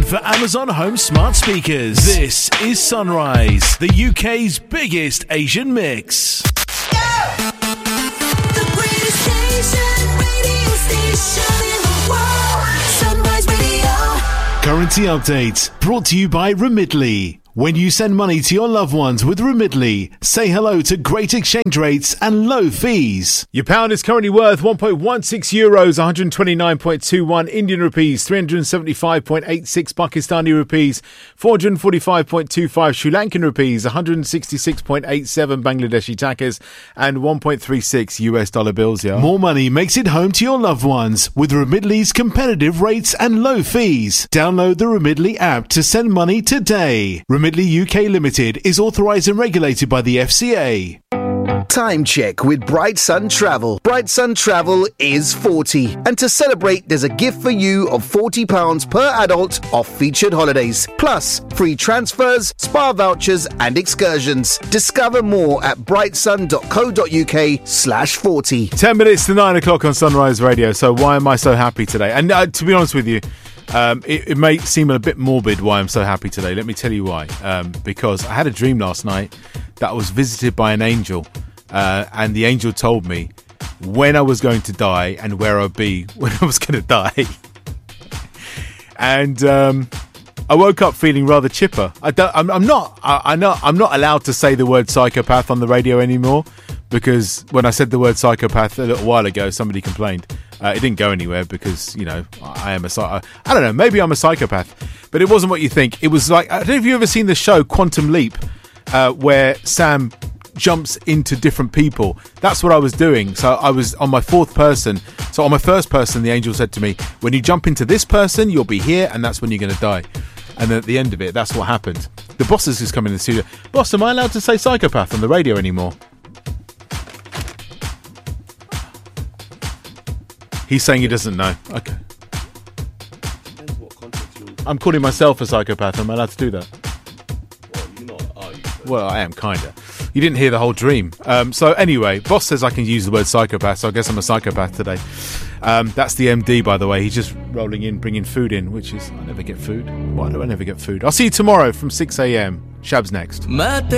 for Amazon Home smart speakers. This is Sunrise, the UK's biggest Asian mix. The greatest radio station in the world. Sunrise Radio. Currency update brought to you by Remitly. When you send money to your loved ones with Remitly, say hello to great exchange rates and low fees. Your pound is currently worth 1.16 euros, 129.21 Indian rupees, 375.86 Pakistani rupees, 445.25 Sri Lankan rupees, 166.87 Bangladeshi takas, and 1.36 US dollar bills. Yeah. More money makes it home to your loved ones with Remitly's competitive rates and low fees. Download the Remitly app to send money today. Remitly UK Limited is authorised and regulated by the FCA. Time check with Bright Sun Travel. Bright Sun Travel is 40. And to celebrate, there's a gift for you of £40 per adult off featured holidays. Plus, free transfers, spa vouchers and excursions. Discover more at brightsun.co.uk/40. 10 minutes to 9 o'clock on Sunrise Radio. So why am I so happy today? And to be honest with you, it may seem a bit morbid why I'm so happy today. Let me tell you why. Because I had a dream last night that I was visited by an angel. And the angel told me when I was going to die and where I'd be when I was going to die. And I woke up feeling rather chipper. I'm not allowed to say the word psychopath on the radio anymore, because when I said the word psychopath a little while ago, somebody complained. It didn't go anywhere because, you know, I don't know, maybe I'm a psychopath, but it wasn't what you think. It was like, I don't know if you've ever seen the show Quantum Leap, where Sam jumps into different people. That's what I was doing. So I was on my fourth person. So on my first person, the angel said to me, when you jump into this person, you'll be here, and that's when you're going to die. And then at the end of it, that's what happened. The boss has just come in the studio. Boss, am I allowed to say psychopath on the radio anymore? He's saying he doesn't know. Okay. Depends what context you're in. I'm calling myself a psychopath. Am I allowed to do that? Well, you're not, are you? Well, I am, kind of. You didn't hear the whole dream. So anyway, boss says I can use the word psychopath, so I guess I'm a psychopath today. That's the MD, by the way. He's just rolling in, bringing food in, which is, I never get food. Why do I never get food? I'll see you tomorrow from 6 a.m. Shab's next.